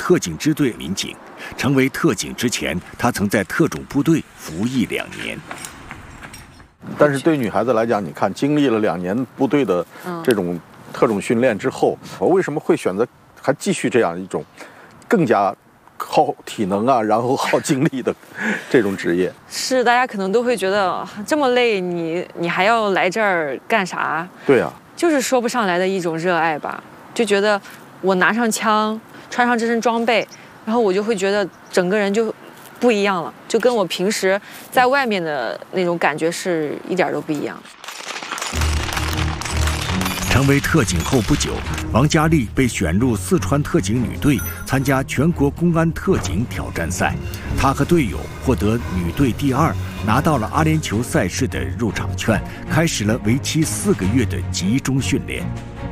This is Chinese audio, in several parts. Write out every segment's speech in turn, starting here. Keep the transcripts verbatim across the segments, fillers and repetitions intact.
特警支队民警。成为特警之前，他曾在特种部队服役两年。 但是对女孩子来讲，你看经历了两年部队的这种特种训练之后，我为什么会选择还继续这样一种更加耗体能啊，然后耗精力的这种职业？ 是，大家可能都会觉得这么累，你你还要来这儿干啥？ 对啊， 就是说不上来的一种热爱吧，就觉得我拿上枪，穿上这身装备，然后我就会觉得整个人就不一样了，就跟我平时在外面的那种感觉是一点都不一样。 成为特警后不久，王佳丽被选入四川特警女队参加全国公安特警挑战赛。她和队友获得女队第二，拿到了阿联酋赛事的入场券，开始了为期四个月的集中训练。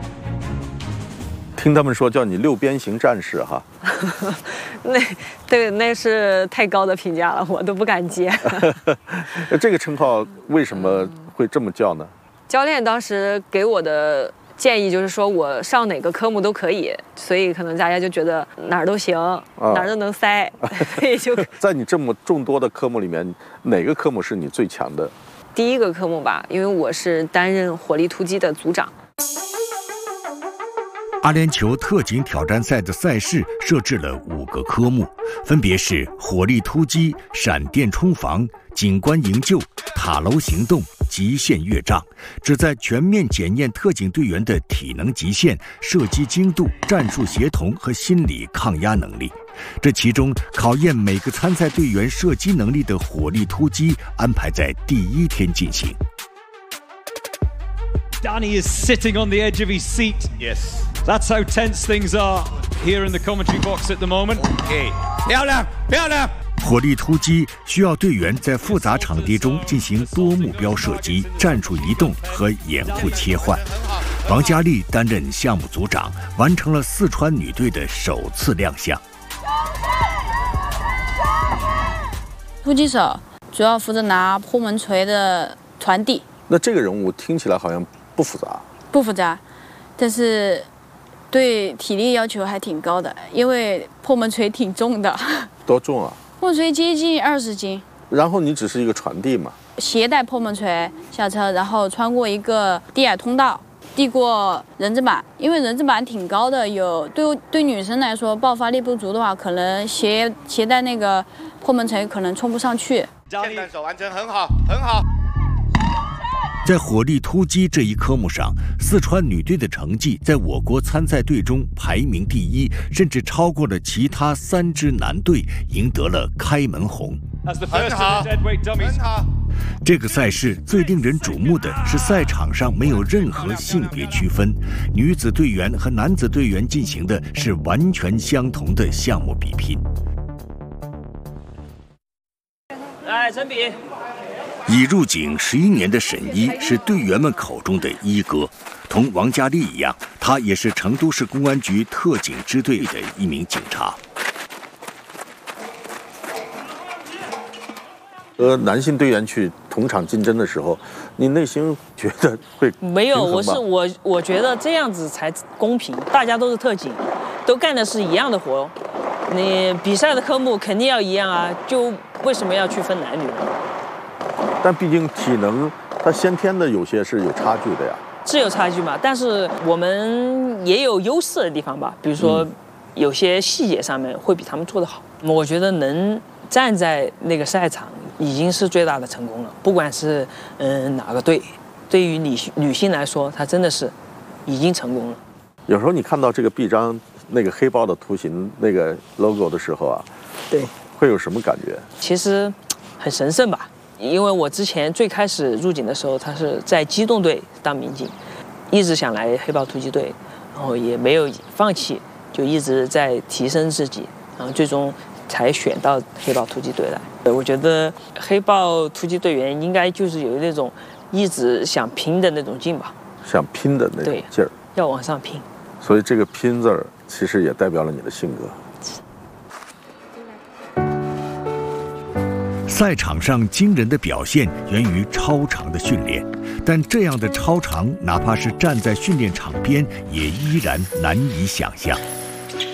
听他们说叫你六边形战士哈， 那对那是太高的评价了，我都不敢接。 这个称号为什么会这么叫呢？ 教练当时给我的建议就是说我上哪个科目都可以，所以可能大家就觉得哪儿都行，啊、哪儿都能塞，所以就在你这么众多的科目里面，哪个科目是你最强的？ 第一个科目吧，因为我是担任火力突击的组长。 阿联酋特警挑战赛的赛事设置了五个科目，分别是火力突击、闪电冲防、警官营救、塔楼行动、极限越障，旨在全面检验特警队员的体能极限、射击精度、战术协同和心理抗压能力。这其中考验每个参赛队员射击能力的火力突击安排在第一天进行。 Danny is sitting on the edge of his seat. Yes. That's how tense things are here in the commentary box at the moment. Okay. 漂亮，漂亮。 火力突击需要队员在复杂场地中进行多目标射击、战术移动和掩护切换。王佳丽担任项目组长，完成了四川女队的首次亮相。 突击手主要负责拿破门锤的传递。 那这个任务听起来好像不复杂。 不复杂，但是对体力要求还挺高的，因为破门锤挺重的。 多重啊？ 破门锤接近二十斤。 然后你只是一个传递嘛？ 携带破门锤下车，然后穿过一个低矮通道，递过人字板。因为人字板挺高的，有对对女生来说爆发力不足的话，可能携携带那个破门锤可能冲不上去。 霰弹手完成很好，很好。 在火力突击这一科目上，四川女队的成绩在我国参赛队中排名第一，甚至超过了其他三支男队，赢得了开门红。 很好，很好。 这个赛事最令人瞩目的是赛场上没有任何性别区分，女子队员和男子队员进行的是完全相同的项目比拼。 来，陈比。 已入警十一年的沈一是队员们口中的一哥，同王佳丽一样，他也是成都市公安局特警支队的一名警察。 和男性队员去同场竞争的时候，你内心觉得会没有？我是我，我觉得这样子才公平，大家都是特警，都干的是一样的活，你比赛的科目肯定要一样啊，就为什么要区分男女呢？ 但毕竟体能，它先天的有些是有差距的呀。 是有差距嘛，但是我们也有优势的地方吧，比如说有些细节上面会比他们做得好。我觉得能站在那个赛场已经是最大的成功了，不管是嗯、呃、哪个队，对于女女性来说，她真的是已经成功了。 有时候你看到这个臂章那个黑豹的图形那个 logo 的时候啊， 对， 会有什么感觉？ 其实很神圣吧。因为我之前最开始入警的时候，他是在机动队当民警，一直想来黑豹突击队，然后也没有放弃，就一直在提升自己，然后最终才选到黑豹突击队来。我觉得黑豹突击队员应该就是有那种一直想拼的那种劲吧， 想拼的那种劲儿， 要往上拼。 所以这个拼字儿其实也代表了你的性格。 赛场上惊人的表现源于超长的训练，但这样的超长，哪怕是站在训练场边，也依然难以想象。